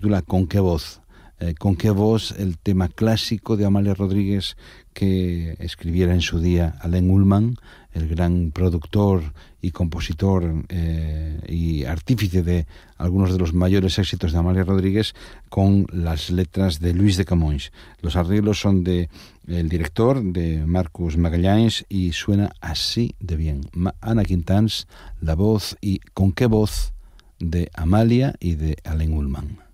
titula ¿Con qué voz? ¿Con qué voz? El tema clásico de Amalia Rodríguez que escribiera en su día Alain Ullman, el gran productor y compositor y artífice de algunos de los mayores éxitos de Amalia Rodríguez, con las letras de Luis de Camões. Los arreglos son de el director, de Marcus Magalhães, y suena así de bien. Ana Quintans, la voz y ¿Con qué voz? De Amalia y de Alain Ullman.